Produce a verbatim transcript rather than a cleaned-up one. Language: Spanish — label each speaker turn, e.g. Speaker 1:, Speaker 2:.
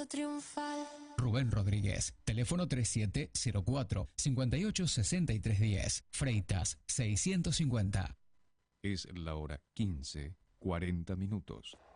Speaker 1: triunfal.
Speaker 2: Rubén Rodríguez, teléfono treinta y siete cero cuatro, cincuenta y ocho sesenta y tres diez, Freitas seiscientos cincuenta.
Speaker 3: Es la hora quince, cuarenta minutos.